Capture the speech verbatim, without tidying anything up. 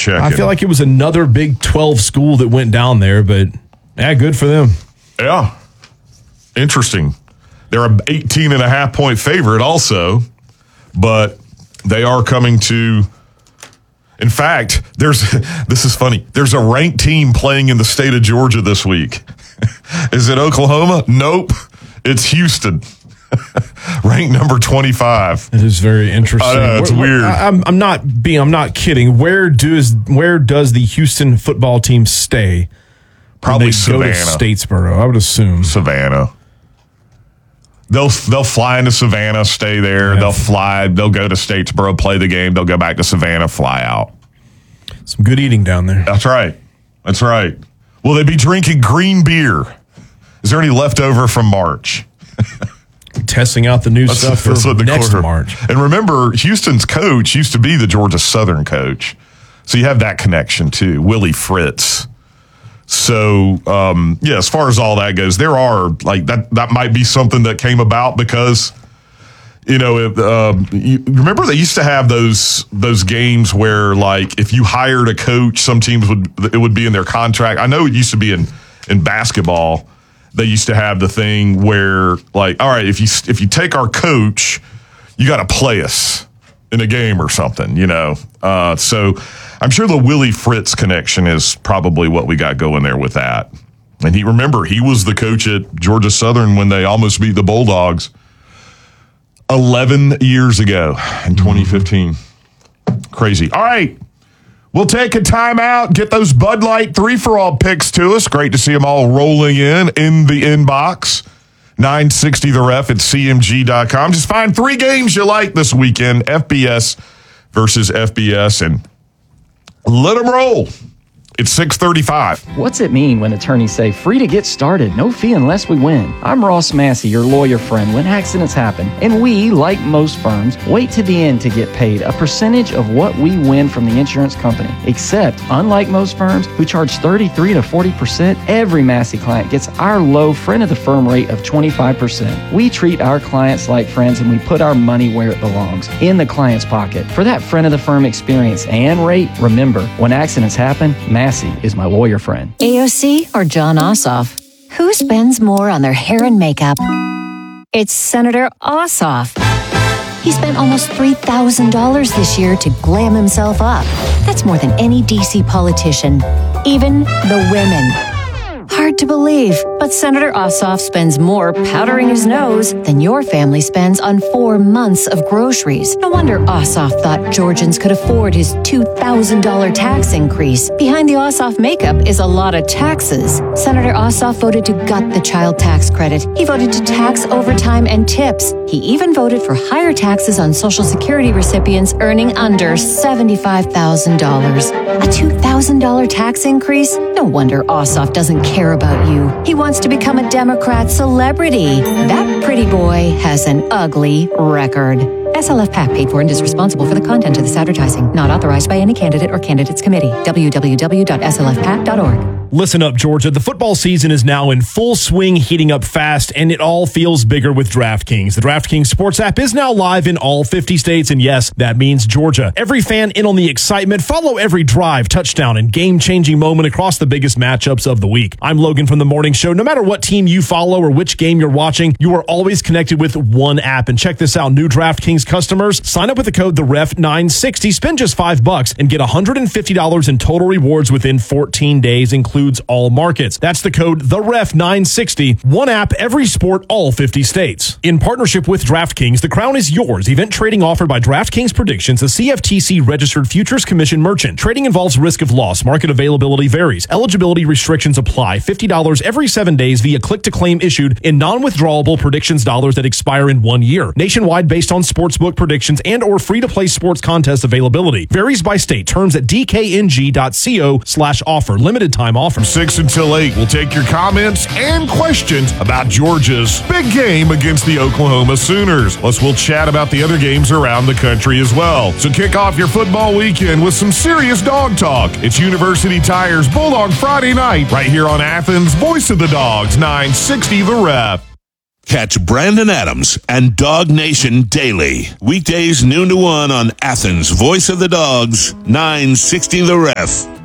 checking. I feel like it was another Big twelve school that went down there, but yeah, good for them. Yeah. Interesting. They're an eighteen and a half point favorite also, but they are coming to, in fact, there's, this is funny. There's a ranked team playing in the state of Georgia this week. Is it Oklahoma? Nope. It's Houston. Ranked number twenty-five. It is very interesting. I know, it's where, weird. I, I'm, I'm not being, I'm not kidding. Where does, where does the Houston football team stay? Probably they Savannah. Go to Statesboro, I would assume. Savannah. They'll they'll fly into Savannah, stay there. Yeah. They'll fly. They'll go to Statesboro, play the game. They'll go back to Savannah, fly out. Some good eating down there. That's right. That's right. Will they be drinking green beer? Is there any leftover from March? Testing out the new that's, stuff that's for the next quarter. March. And remember, Houston's coach used to be the Georgia Southern coach. So you have that connection too, Willie Fritz. So, um, yeah, as far as all that goes, there are, like, that that might be something that came about because, you know, if, um, you, remember they used to have those those games where, like, if you hired a coach, some teams would, it would be in their contract. I know it used to be in, in basketball. They used to have the thing where, like, all right, if you if you take our coach, you got to play us in a game or something, you know. Uh, so I'm sure the Willie Fritz connection is probably what we got going there with that. And he remember he was the coach at Georgia Southern when they almost beat the Bulldogs eleven years ago in twenty fifteen. Crazy. All right. We'll take a timeout, get those Bud Light three-for-all picks to us. Great to see them all rolling in in the inbox. nine sixty The Ref at C M G dot com. Just find three games you like this weekend, F B S versus F B S, and let them roll. It's six thirty-five. What's it mean when attorneys say free to get started, no fee unless we win? I'm Ross Massey, your lawyer friend when accidents happen. And we, like most firms, wait to the end to get paid a percentage of what we win from the insurance company. Except, unlike most firms who charge thirty-three to forty percent, every Massey client gets our low friend of the firm rate of twenty-five percent. We treat our clients like friends and we put our money where it belongs, in the client's pocket. For that friend of the firm experience and rate, remember, when accidents happen, Massey is my lawyer friend. A O C or John Ossoff? Who spends more on their hair and makeup? It's Senator Ossoff. He spent almost three thousand dollars this year to glam himself up. That's more than any D C politician, even the women. Hard to believe, but Senator Ossoff spends more powdering his nose than your family spends on four months of groceries. No wonder Ossoff thought Georgians could afford his two thousand dollars tax increase. Behind the Ossoff makeup is a lot of taxes. Senator Ossoff voted to gut the child tax credit. He voted to tax overtime and tips. He even voted for higher taxes on Social Security recipients earning under seventy-five thousand dollars. A two thousand dollars tax increase? No wonder Ossoff doesn't care about you. He wants to become a Democrat celebrity. That pretty boy has an ugly record. S L F PAC paid for and is responsible for the content of this advertising. Not authorized by any candidate or candidates committee. w w w dot s l f pac dot org. Listen up, Georgia. The football season is now in full swing, heating up fast, and it all feels bigger with DraftKings. The DraftKings Sports app is now live in all fifty states, and yes, that means Georgia. Every fan in on the excitement. Follow every drive, touchdown, and game-changing moment across the biggest matchups of the week. I'm Logan from The Morning Show. No matter what team you follow or which game you're watching, you are always connected with one app. And check this out. New DraftKings customers, sign up with the code the ref nine sixty, spend just five bucks, and get one hundred fifty dollars in total rewards within fourteen days, including all markets. That's the code the ref nine sixty. One app, every sport, all fifty states. In partnership with DraftKings, the crown is yours. Event trading offered by DraftKings Predictions, a C F T C registered futures commission merchant. Trading involves risk of loss. Market availability varies. Eligibility restrictions apply. fifty dollars every seven days via click to claim issued in non-withdrawable predictions dollars that expire in one year. Nationwide based on sportsbook predictions and or free to play sports contest availability. Varies by state. Terms at d k n g dot co slash offer. Limited time offer. From six until eight, we'll take your comments and questions about Georgia's big game against the Oklahoma Sooners. Plus, we'll chat about the other games around the country as well. So kick off your football weekend with some serious dog talk. It's University Tire's Bulldog Friday night right here on Athens' Voice of the Dogs, nine sixty The Ref. Catch Brandon Adams and Dog Nation daily. Weekdays noon to one on Athens' Voice of the Dogs, nine sixty The Ref.